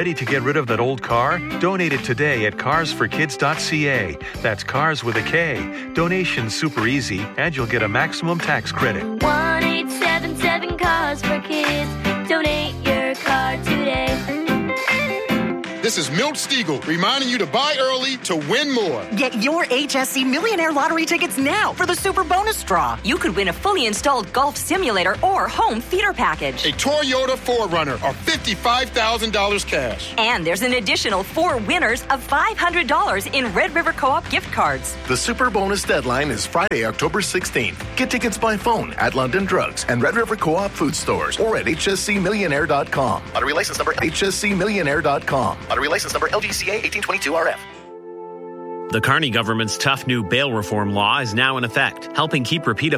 Ready to get rid of that old car? Donate it today at carsforkids.ca. That's cars with a K. Donation's super easy, and you'll get a maximum tax credit. 1-877-CARS-FOR-KIDS. Donate your car today. This is Milt Stiegel reminding you to buy early to win more. Get your HSC Millionaire Lottery tickets now for the Super Bonus Draw. You could win a fully installed golf simulator or home theater package. A Toyota 4Runner or $55,000 cash. And there's an additional 4 winners of $500 in Red River Co-op gift cards. The Super Bonus deadline is Friday, October 16th. Get tickets by phone at London Drugs and Red River Co-op food stores or at hscmillionaire.com. Lottery license number hscmillionaire.com. Lottery license number LGCA 1822RF. The Carney government's tough new bail reform law is now in effect, helping keep repeat